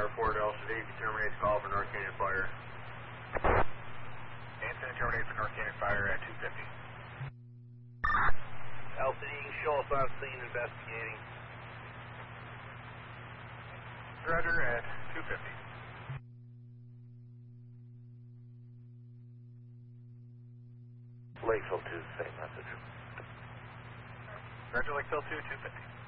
Tower 4 to LCD, terminate call for North Canyon Fire. Anson, terminate for North Canyon Fire at 250. LCD, show us on scene investigating. Roger at 250. Lakeville 2, same message. Roger, Lakeville 2, 250.